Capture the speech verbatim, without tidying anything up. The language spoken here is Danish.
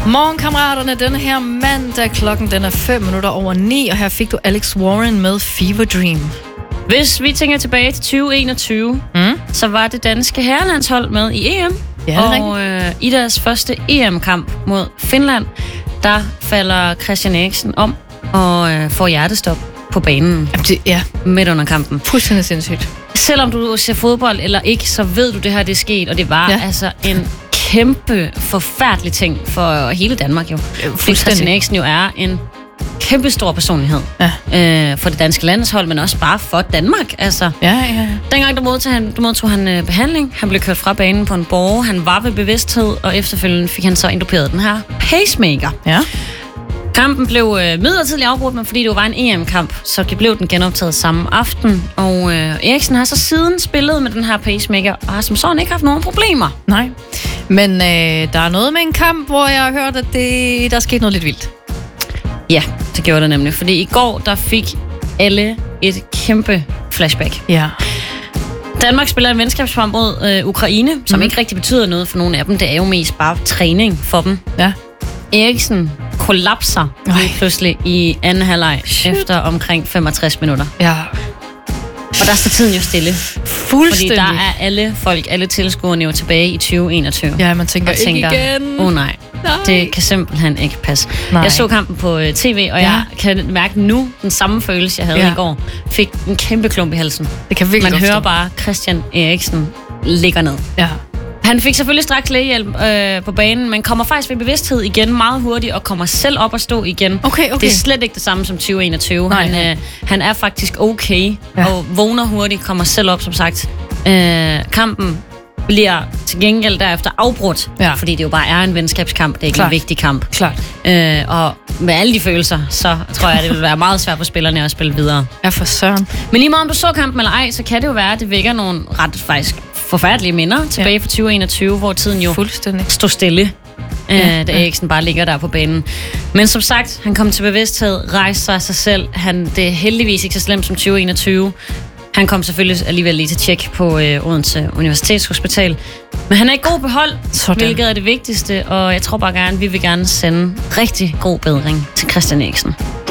Morgenkammeraterne, den her mandag, klokken den er fem minutter over ni, og her fik du Alex Warren med Fever Dream. Hvis vi tænker tilbage til tyve enogtyve, mm. så var det danske herrelandshold med i E M. Ja, og øh, i deres første E M-kamp mod Finland, der falder Christian Eriksen om og øh, får hjertestop på banen. Jamen det, ja. Midt under kampen. Fuldstændig sindssygt. Selvom du ser fodbold eller ikke, så ved du, det her det er sket, og det var ja. altså en kæmpe forfærdelig ting for hele Danmark jo. Fordi Christian Eriksen jo er en kæmpe stor personlighed ja. øh, for det danske landshold, men også bare for Danmark. Altså, ja, ja. Dengang der modtog han, der modtog han øh, behandling, han blev kørt fra banen på en borger, han var ved bevidsthed, og efterfølgende fik han så indoperet den her pacemaker. Ja. Kampen blev øh, midlertidigt afbrudt, men fordi det var en E M-kamp, så blev den genoptaget samme aften. Og øh, Eriksen har så siden spillet med den her pacemaker, og har som sådan ikke haft nogen problemer. Nej, men øh, der er noget med en kamp, hvor jeg har hørt, at det, der er sket noget lidt vildt. Ja, det gjorde det nemlig, fordi i går, der fik alle et kæmpe flashback. Ja. Danmark spiller en venskabskamp mod øh, Ukraine, som mm. ikke rigtig betyder noget for nogen af dem. Det er jo mest bare træning for dem. Ja. Eriksen kollapser lige pludselig i anden halvleg efter omkring femogtres minutter. Ja. Og der står tiden jo stille. Fuldstændig. Fordi der er alle folk, alle tilskuerne jo tilbage i tyve enogtyve. Ja, man tænker, tænker ikke igen. Åh oh, nej, nej, det kan simpelthen ikke passe. Nej. Jeg så kampen på tv, og ja. jeg kan mærke nu den samme følelse, jeg havde ja. i går. Fik en kæmpe klump i halsen. Det kan virkelig Man godt hører stå. bare, Christian Eriksen ligger ned. Ja. Han fik selvfølgelig straks lægehjælp øh, på banen, men kommer faktisk ved bevidsthed igen meget hurtigt og kommer selv op og stå igen. Okay, okay. Det er slet ikke det samme som tyve enogtyve. Nej, han, øh, han er faktisk okay ja. og vågner hurtigt, kommer selv op, som sagt. Øh, kampen bliver til gengæld derefter afbrudt, ja. fordi det jo bare er en venskabskamp. Det er ikke Klart. en vigtig kamp. Klart. Øh, og med alle de følelser, så tror jeg, det vil være meget svært for spillerne at spille videre. Ja, for søren. Men lige meget om du så kampen eller ej, så kan det jo være, at det vækker nogle ret faktisk forfærdelige minder tilbage fra tyve enogtyve, hvor tiden jo stod stille, ja, øh, da Eriksen bare ligger der på banen. Men som sagt, han kom til bevidsthed, rejste sig af sig selv. Han, det er heldigvis ikke så slemt som tyve enogtyve. Han kom selvfølgelig alligevel lige til tjek på øh, Odense Universitetshospital. Men han er i god behold, Sådan. hvilket er det vigtigste. Og jeg tror bare gerne, vi vil gerne sende rigtig god bedring til Christian Eriksen.